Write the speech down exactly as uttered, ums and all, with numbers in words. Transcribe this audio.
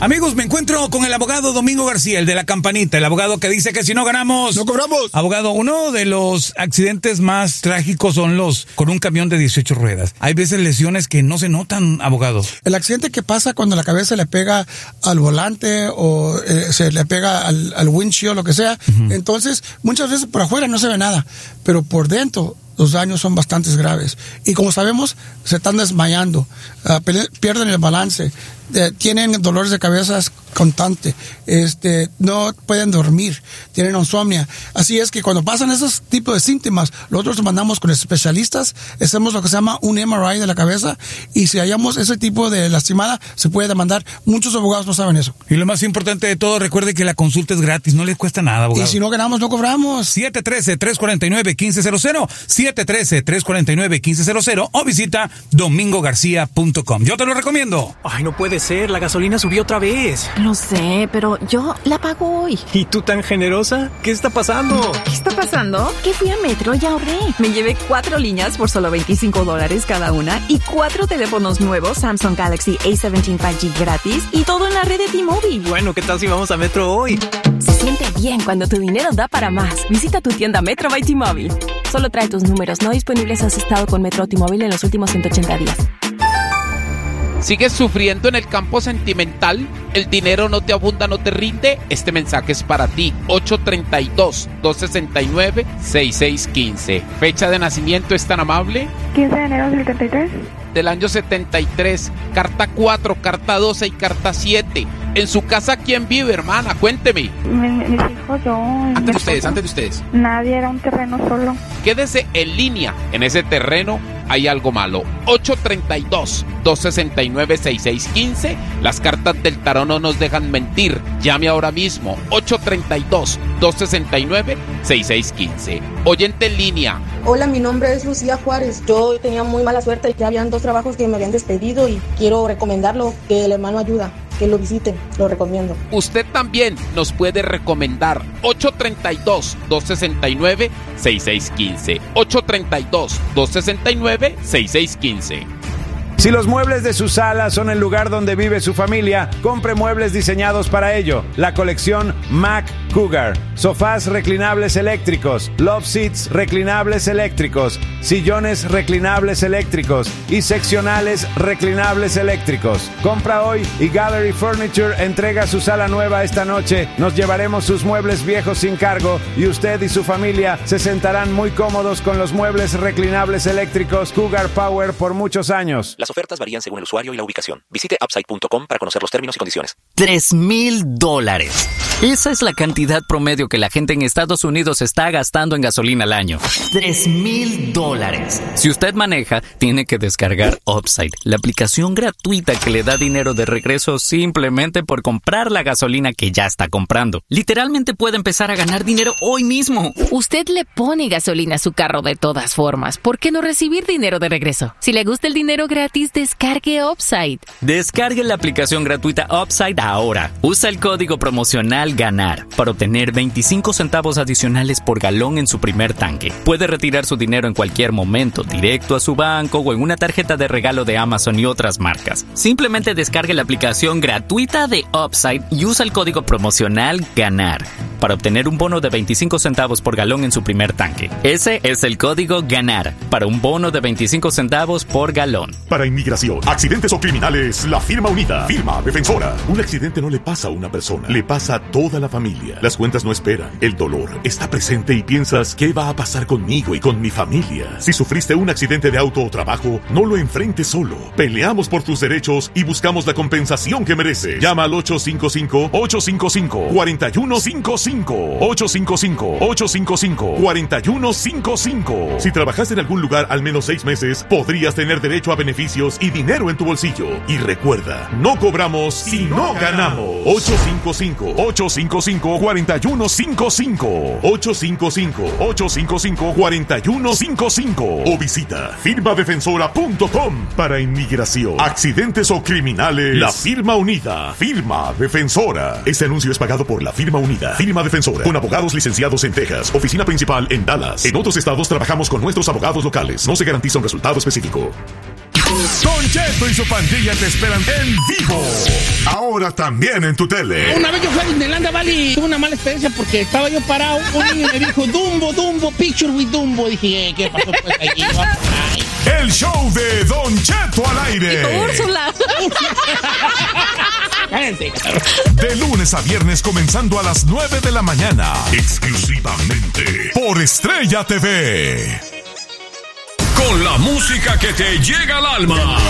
Amigos, me encuentro con el abogado Domingo García, el de la campanita, el abogado que dice que si no ganamos... ¡No cobramos! Abogado, uno de los accidentes más trágicos son los con un camión de dieciocho ruedas. Hay veces lesiones que no se notan, abogado. El accidente que pasa cuando la cabeza le pega al volante o eh, se le pega al, al windshield, lo que sea. Uh-huh. Entonces, muchas veces por afuera no se ve nada, pero por dentro los daños son bastante graves. Y como sabemos, se están desmayando, uh, pierden el balance, eh, tienen dolores de cabeza constante, este, no pueden dormir, tienen insomnia. Así es que cuando pasan esos tipos de síntomas, nosotros los mandamos con especialistas, hacemos lo que se llama un M R I de la cabeza, y si hallamos ese tipo de lastimada, se puede demandar. Muchos abogados no saben eso. Y lo más importante de todo, recuerde que la consulta es gratis, no les cuesta nada, abogado. Y si no ganamos, no cobramos. siete uno tres, tres cuatro nueve, uno cinco cero cero, siete uno tres, tres cuatro nueve, uno cinco cero cero o visita domingo garcía punto com. Yo te lo recomiendo. Ay, no puede ser, la gasolina subió otra vez. Lo sé, pero yo la pago hoy. ¿Y tú tan generosa? ¿Qué está pasando? ¿Qué está pasando? Que fui a Metro y ahorré. Me llevé cuatro líneas por solo veinticinco dólares cada una y cuatro teléfonos nuevos Samsung Galaxy A diecisiete cinco G gratis y todo en la red de T-Mobile. Bueno, ¿qué tal si vamos a Metro hoy? Se siente bien cuando tu dinero da para más. Visita tu tienda Metro by T-Mobile. Solo trae tus números no disponibles si has estado con Metro o T-Mobile en los últimos ciento ochenta días. ¿Sigues sufriendo en el campo sentimental? ¿El dinero no te abunda, no te rinde? Este mensaje es para ti. ocho tres dos, dos seis nueve, seis seis uno cinco. ¿Fecha de nacimiento es tan amable? quince de enero del setenta y tres. Del año setenta y tres. Carta cuatro, carta doce y carta siete. ¿En su casa quién vive, hermana? Cuénteme. Mi, mis hijos, yo. Antes de ustedes, antes de ustedes. Nadie, era un terreno solo. Quédese en línea. En ese terreno hay algo malo. ocho tres dos, dos seis nueve, seis seis uno cinco. Las cartas del tarot no nos dejan mentir. Llame ahora mismo. ocho tres dos, dos seis nueve, seis seis uno cinco. Oyente en línea. Hola, mi nombre es Lucía Juárez. Yo tenía muy mala suerte. Ya habían dos trabajos que me habían despedido y quiero recomendarlo, que el hermano ayuda. Que lo visiten, lo recomiendo. Usted también nos puede recomendar. ocho tres dos, dos seis nueve, seis seis uno cinco. ocho tres dos, dos seis nueve, seis seis uno cinco. Si los muebles de su sala son el lugar donde vive su familia, compre muebles diseñados para ello. La colección Mac Cougar. Sofás reclinables eléctricos, love seats reclinables eléctricos, sillones reclinables eléctricos y seccionales reclinables eléctricos. Compra hoy y Gallery Furniture entrega su sala nueva esta noche. Nos llevaremos sus muebles viejos sin cargo y usted y su familia se sentarán muy cómodos con los muebles reclinables eléctricos Cougar Power por muchos años. Las ofertas varían según el usuario y la ubicación. Visite upside punto com para conocer los términos y condiciones. Tres mil dólares. Esa es la cantidad promedio que la gente en Estados Unidos está gastando en gasolina al año. Tres mil dólares. Si usted maneja, tiene que descargar Upside, la aplicación gratuita que le da dinero de regreso simplemente por comprar la gasolina que ya está comprando. Literalmente puede empezar a ganar dinero hoy mismo. Usted le pone gasolina a su carro de todas formas. ¿Por qué no recibir dinero de regreso? Si le gusta el dinero gratis, descargue Upside. Descargue la aplicación gratuita Upside ahora. Usa el código promocional GANAR para obtener veinticinco centavos adicionales por galón en su primer tanque. Puede retirar su dinero en cualquier momento, directo a su banco o en una tarjeta de regalo de Amazon y otras marcas. Simplemente descargue la aplicación gratuita de Upside y usa el código promocional GANAR para obtener un bono de veinticinco centavos por galón en su primer tanque. Ese es el código GANAR para un bono de veinticinco centavos por galón. Para inmigración, accidentes o criminales, la firma unida, firma defensora. Un accidente no le pasa a una persona, le pasa a toda la familia. Las cuentas no esperan, el dolor está presente y piensas, ¿qué va a pasar conmigo y con mi familia? Si sufriste un accidente de auto o trabajo, no lo enfrentes solo. Peleamos por tus derechos y buscamos la compensación que mereces. Llama al ocho cinco cinco, ocho cinco cinco, cuatro uno cinco cinco. ocho cinco cinco, ocho cinco cinco, cuatro uno cinco cinco. Si trabajaste en algún lugar al menos seis meses, podrías tener derecho a beneficios y dinero en tu bolsillo. Y recuerda, no cobramos si no ganamos. ocho cinco cinco, ocho cinco cinco, cuatro uno cinco cinco. ocho cinco cinco, ocho cinco cinco, cuatro uno cinco cinco. O visita firma defensora punto com. Para inmigración, accidentes o criminales, la firma unida, firma defensora. Este anuncio es pagado por la firma unida, firma defensora, con abogados licenciados en Texas, oficina principal en Dallas. En otros estados trabajamos con nuestros abogados locales. No se garantiza un resultado específico. Don Cheto y su pandilla te esperan en vivo. Ahora también en tu tele. Una vez yo fui a Disneyland Valley y tuve una mala experiencia porque estaba yo parado. Un niño me dijo, Dumbo, Dumbo, picture with Dumbo. Dije, eh, ¿qué pasó pues allí? El show de Don Cheto al aire. Y Úrsula. De lunes a viernes comenzando a las nueve de la mañana. Exclusivamente por Estrella T V. Con la música que te llega al alma.